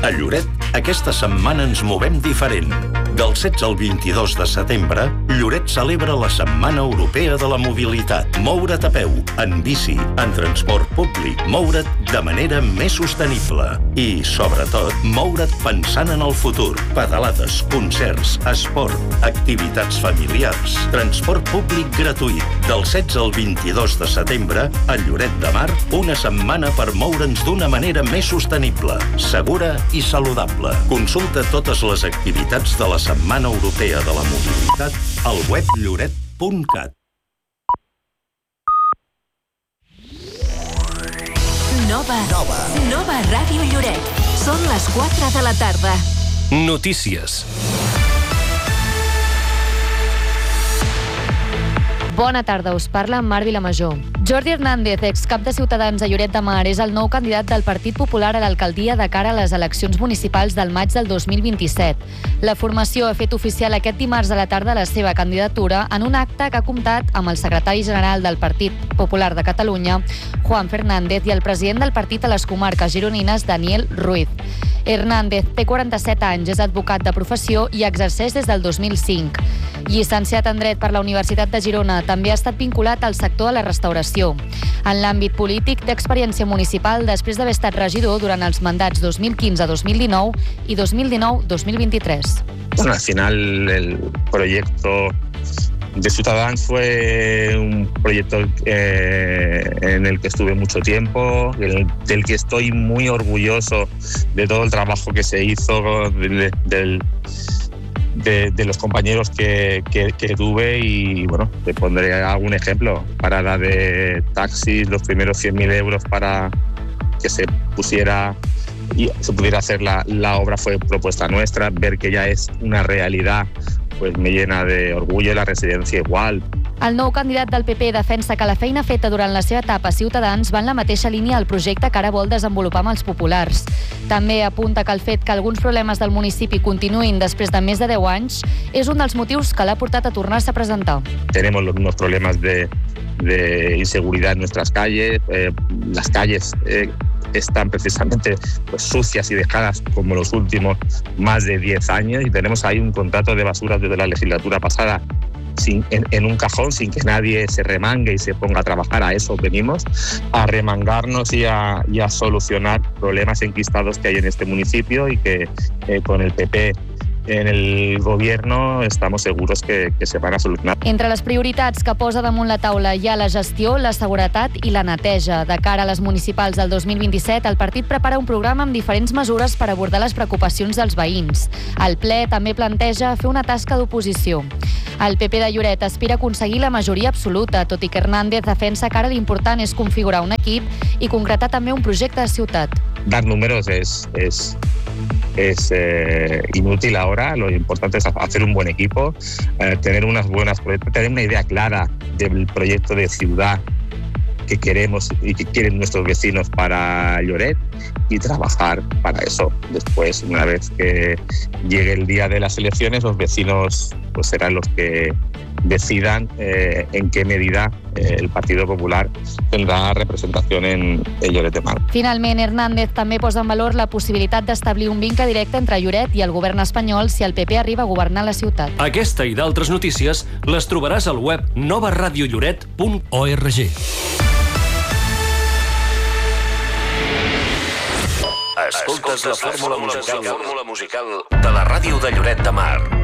A Lloret, aquesta setmana ens movem diferent. Del 16 al 22 de setembre, Lloret celebra la Setmana Europea de la Mobilitat. Moure't a peu, en bici, en transport públic, moure't de manera més sostenible. I, sobretot, moure't pensant en el futur. Pedalades, concerts, esport, activitats familiars, transport públic gratuït. Del 16 al 22 de setembre, a Lloret de Mar, una setmana per moure'ns d'una manera més sostenible, segura i saludable. Consulta totes les activitats de la Setmana Europea de la Mobilitat al web lloret.cat. Nova Ràdio Lloret. Són les 4 de la tarda. Notícies. Bona tarda, us parla Mar Vilamajor. Jordi Hernández, excap de Ciutadans a Lloret de Mar, és el nou candidat del Partit Popular a l'alcaldia de cara a les eleccions municipals del maig del 2027. La formació ha fet oficial aquest dimarts a la tarda la seva candidatura en un acte que ha comptat amb el secretari general del Partit Popular de Catalunya, Juan Fernández, i el president del partit a les comarques gironines, Daniel Ruiz. Hernández té 47 anys, és advocat de professió i exerceix des del 2005. Llicenciat en Dret per la Universitat de Girona, també ha estat vinculat al sector de la restauració. En l'àmbit polític, té experiència municipal després d'haver estat regidor durant els mandats 2015-2019 i 2019-2023. Bueno, al final el proyecto de Ciutadans fue un proyecto en el que estuve mucho tiempo, del que estoy muy orgulloso de todo el trabajo que se hizo, de los compañeros que tuve, y bueno, te pondré algún ejemplo. Parada de taxis, los primeros 100.000 euros para que se pusiera y se pudiera hacer la obra fue propuesta nuestra. Ver que ya es una realidad pues me llena de orgullo, la residència igual. El nou candidat del PP defensa que la feina feta durant la seva etapa a Ciutadans va en la mateixa línia al projecte que ara vol desenvolupar amb els populars. També apunta que el fet que alguns problemes del municipi continuïn després de més de 10 anys és un dels motius que l'ha portat a tornar-se a presentar. Tenemos los mismos problemas de inseguridad en nuestras calles. Las calles están precisamente pues, sucias y dejadas como los últimos más de 10 años, y tenemos ahí un contrato de basura desde la legislatura pasada en un cajón, sin que nadie se remangue y se ponga a trabajar. A eso venimos, a remangarnos y a solucionar problemas enquistados que hay en este municipio, y que con el PP en el gobierno estamos seguros que se van a solucionar. Entre les prioritats que posa damunt la taula hi ha la gestió, la seguretat i la neteja. De cara a les municipals del 2027, el partit prepara un programa amb diferents mesures per abordar les preocupacions dels veïns. El ple també planteja fer una tasca d'oposició. El PP de Lloret aspira a aconseguir la majoria absoluta, tot i que Hernández defensa que ara l'important és configurar un equip i concretar també un projecte de ciutat. Dar números es inútil ahora. Lo importante es hacer un buen equipo, tener tener una idea clara del proyecto de ciudad que queremos y que quieren nuestros vecinos para Lloret, y trabajar para eso. Después, una vez que llegue el día de las elecciones, los vecinos pues serán los que decidan en qué medida el Partido Popular tendrà representació en Lloret de Mar. Finalment, Hernández també posa en valor la possibilitat d'establir un vincle directe entre Lloret i el govern espanyol si el PP arriba a governar la ciutat. Aquesta i d'altres notícies les trobaràs al web novaradiolloret.org. Escoltes la fórmula musical de la ràdio de Lloret de Mar.